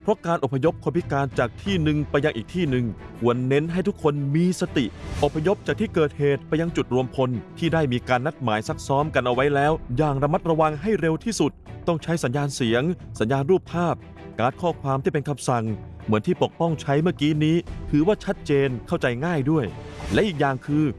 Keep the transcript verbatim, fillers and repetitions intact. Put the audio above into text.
เพราะการอพยพคนพิการจากที่หนึ่งไปยังอีกที่หนึ่งควรเน้นให้ทุกคนมีสติอพยพจากที่เกิดเหตุไปยังจุดรวมพลที่ได้มีการนัดหมายซักซ้อมกันเอาไว้แล้วอย่างระมัดระวังให้เร็วที่สุดต้องใช้สัญญาณเสียงสัญญาณรูปภาพการ์ดข้อความที่เป็นคำสั่งเหมือนที่ปกป้องใช้เมื่อกี้นี้ถือว่าชัดเจนเข้าใจง่ายด้วยและอีกอย่างคือ